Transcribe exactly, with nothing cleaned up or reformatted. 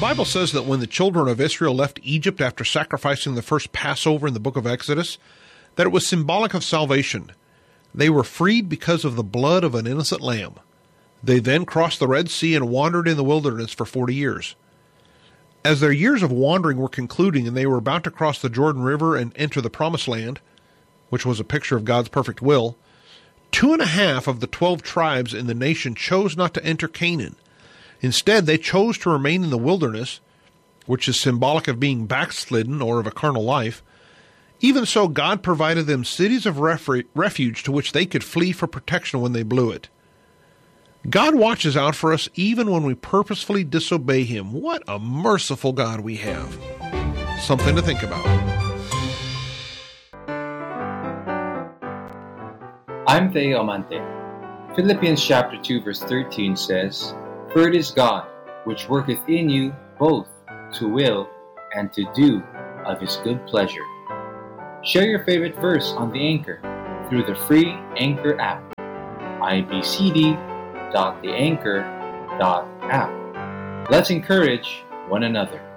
Bible says that when the children of Israel left Egypt after sacrificing the first Passover in the book of Exodus, that it was symbolic of salvation. They were freed because of the blood of an innocent lamb. They then crossed the Red Sea and wandered in the wilderness for forty years. As their years of wandering were concluding and they were about to cross the Jordan River and enter the Promised Land, which was a picture of God's perfect will, two and a half of the twelve tribes in the nation chose not to enter Canaan. Instead, they chose to remain in the wilderness, which is symbolic of being backslidden or of a carnal life. Even so, God provided them cities of refu- refuge to which they could flee for protection when they blew it. God watches out for us even when we purposefully disobey Him. What a merciful God we have. Something to think about. I'm Theo Amante. Philippians chapter two verse thirteen says, "For it is God, which worketh in you both to will and to do of His good pleasure." Share your favorite verse on the Anchor through the free Anchor app. I B C D dot the anchor dot app. Let's encourage one another.